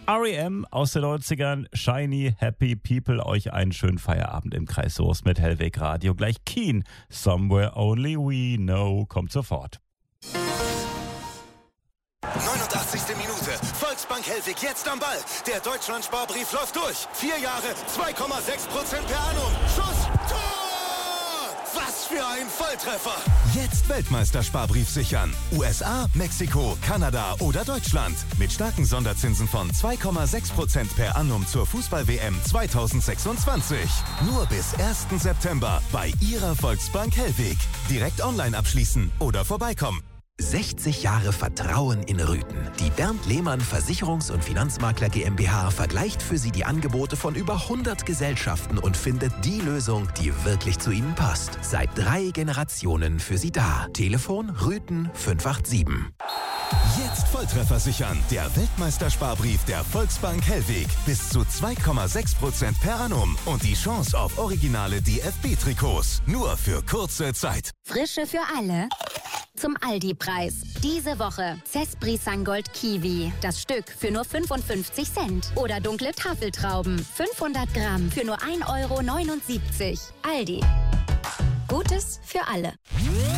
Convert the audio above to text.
R.E.M. aus den 90ern, Shiny, Happy People, euch einen schönen Feierabend im Kreis Soest mit Hellweg Radio. Gleich Keen, Somewhere Only We Know, kommt sofort. 89. Minute. Volksbank Hellwig jetzt am Ball. Der Deutschland-Sparbrief läuft durch. 4 Jahre, 2,6% per annum. Schuss, Tor! Was für ein Volltreffer! Jetzt Weltmeister-Sparbrief sichern. USA, Mexiko, Kanada oder Deutschland. Mit starken Sonderzinsen von 2,6% per annum zur Fußball-WM 2026. Nur bis 1. September bei Ihrer Volksbank Hellwig. Direkt online abschließen oder vorbeikommen. 60 Jahre Vertrauen in Rüthen. Die Bernd Lehmann Versicherungs- und Finanzmakler GmbH vergleicht für Sie die Angebote von über 100 Gesellschaften und findet die Lösung, die wirklich zu Ihnen passt. Seit 3 Generationen für Sie da. Telefon Rüthen 587. Jetzt Volltreffer sichern. Der Weltmeister-Sparbrief der Volksbank Hellwig. Bis zu 2,6% per annum. Und die Chance auf originale DFB-Trikots. Nur für kurze Zeit. Frische für alle. Zum Aldi-Preis. Diese Woche Cespri Sangold Kiwi. Das Stück für nur 55 Cent. Oder dunkle Tafeltrauben. 500 Gramm für nur 1,79 €. Aldi. Gutes für alle.